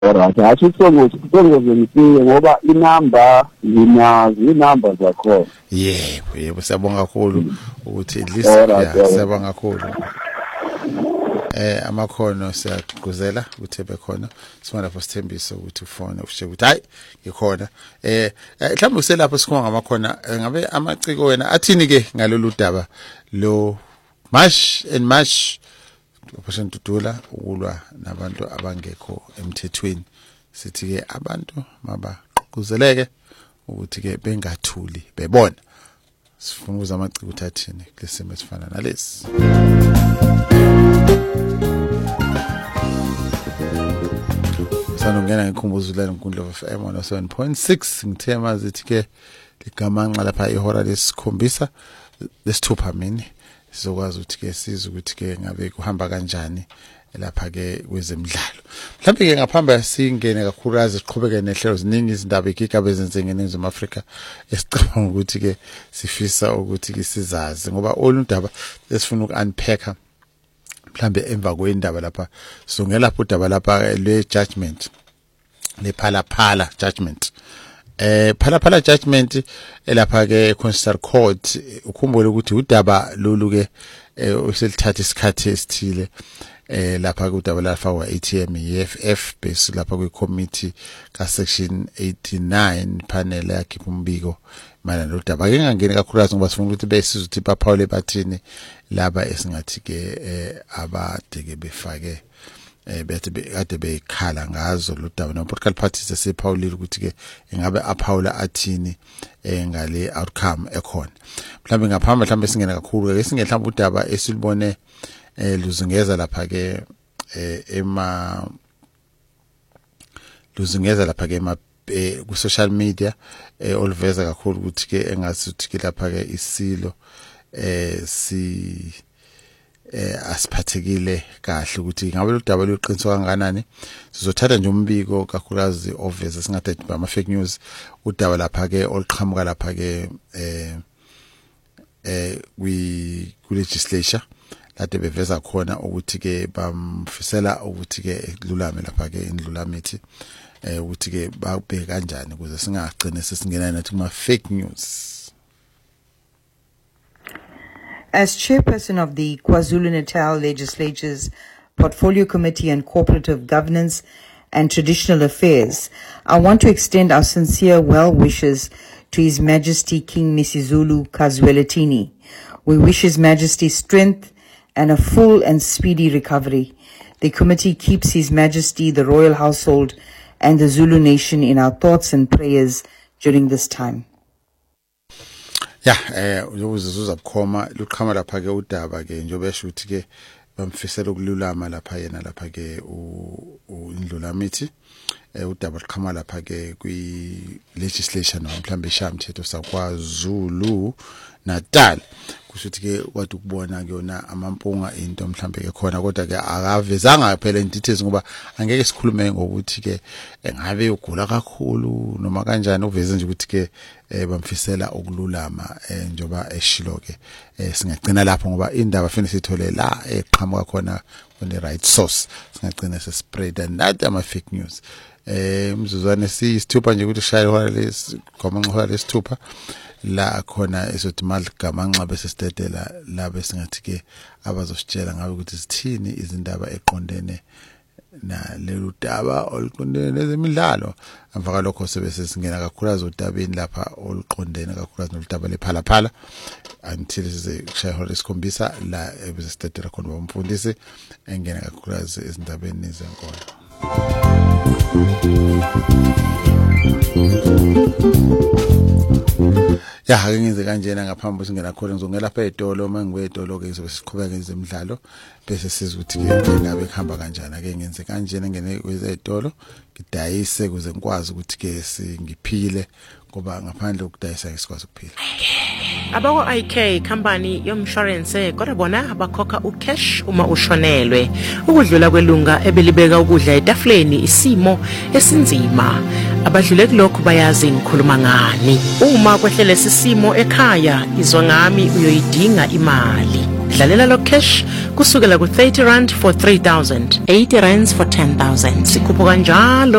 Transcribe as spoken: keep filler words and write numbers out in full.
Alright, athi songozi songozi ngifike ngoba inamba nginazi inamba zakho. Yebo, yebo siyabonga kakhulu ukuthi at least yeah siyabonga kakhulu. Eh amakhono siyagquzela ukuthi bekhona sifuna lapho sithembise ukuthi ufone ushiye ukuthi hayi ngikhona eh mhlawumbe uselapho sikhona ngamakhona ngabe amaciko wena athini ke ngalolu daba lo March and March Operation Tutula ukulwa nabantu abangekho emthethweni sithi ke abantu mabaqhuzeleke ukuthi ke bengathuli bebona sifuna ukuza amaciko uthathini kulesimo esifana nalesi. Sanongena ngikhumbuza la inkundla of F M one oh seven point six ngithema zithi ke ligamanqa lapha ihora lesikhombisa lesithupha mini sizokwazi ukuthi ke siza ukuthi ke ngabe kuhamba kanjani lapha ke kwezemidlalo. Mhlawumbe ke ngaphamba singene kakhulukazi siqhubeke nehlelo ziningi izindaba igigaba ezenzeke eNingizimu Afrika esicabanga ukuthi ke sifisa ukuthi ke sizazi ngoba olundaba lesifuna ukunpacker mhlambe emva kwendaba lapha songela lapho udaba lapha le judgment le phala phala judgment eh phala phala judgment elapha ke Constitutional Court ukhumbule ukuthi udaba lolu ke uselithatha isikhathi esithile eh lapha kudaba lafa wa A T M E F F base lapha kwe committee ka section eighty-nine panel yakhipha umbiko mana lo daba ke ngangeni kakhulukazi ngoba sifuna ukuthi besiza ukuthi baphawule bathini laba esingathi ke abade ke befake eh bethi kade bekhala ngazo lo daba no political parties esephawulile ukuthi ke ingabe aphawula athini ngale outcome ekhona mhlawumbe ngaphamba mhlawumbe singena kakhulu ke singe mhlawumbe udaba esilibone eh luzungeza lapha ke ema luzungeza lapha ke ema ku social media oluveza kakhulu ukuthi ke engasuthi ke lapha ke isilo eh si eh asiphathekile kahle ukuthi ngabe udaba luqiniso kanganani sizothatha nje umbiko kakhulukazi oveza singathi ama fake news udaba lapha ke oliqhamuka lapha ke eh eh we ku legislature lade beveza khona ukuthi ke bamfisela ukuthi ke edlulame lapha ke indlulamithi eh ukuthi ke babheka kanjani ukuze singagcine sesingena nathi kuma fake news. As chairperson of the KwaZulu-Natal Legislature's Portfolio Committee on Cooperative Governance and Traditional Affairs, I want to extend our sincere well wishes to His Majesty King Misizulu Kazwelithini. We wish His Majesty strength and a full and speedy recovery. The committee keeps His Majesty, the royal household, and the Zulu nation in our thoughts and prayers during this time. Yeah, eh uzozuza bukhoma luqhama lapha ke udaba ke njobe eshuthi ke bamfisela ukululama lapha yena lapha ke indlulamithi eh udaba liqhama lapha ke kwi legislation mhlambe ishamthetho sakwaZulu Natal kushuthi ke kwathi ukubona ke yona amampunga into mhlambe ke khona kodwa ke akavezanga phela indithes ngoba angeke sikhulume ngokuthi ke engabe ugula kakhulu noma kanjani uveze nje ukuthi ke bamfisela ukululama njoba eshilo ke singagcina lapho ngoba indaba fene sithole la eqhamuka khona on the right source singagcina se spread and that ama fake news eh mzuzwane sisithupha nje ukuthi shaya ihora lesigoma ihora lesithupha la khona esothi maligamanqa bese sidedela la bese ngathi ke abazositshela ngabe ukuthi sithini izindaba eqondene na lelo daba oluqondene nezemidlalo amfaka lokho sebese singena kakhulukazi udabeni lapha oluqondene kakhulukazi noludaba lephala phala until size kushaya ihora lesikhombisa la bese sidedela khona umfundisi engena kakhulukazi ezindabeni zenkolo. Ya ngenze kanjena ngaphambi singena khona ngizongela lapha edolo mangibuye edolo ke sizobe siqhubeka ngezemidlalo bese sizokuthi ke ngabe kuhamba kanjani ake ngenze kanjena ngene kwezedolo ngidayise kuze ngikwazi ukuthi ke singiphile ngoba ngaphandle kokudayisa ngisikwazi ukuphila. Abako I K company yomshwarense kodwa bona bakhokha ucash uma ushonelwe ukudlula kwelunga ebelibeka ukudla etafuleni isimo esinzima abadlule kulokho bayazi ngikhuluma ngani uma kwehlele sisimo ekhaya izwa ngami uyoyidinga imali dlalela lo cash kusukela ku thirty rand for three thousand, eighty rands for ten thousand. Sikhuphuka njalo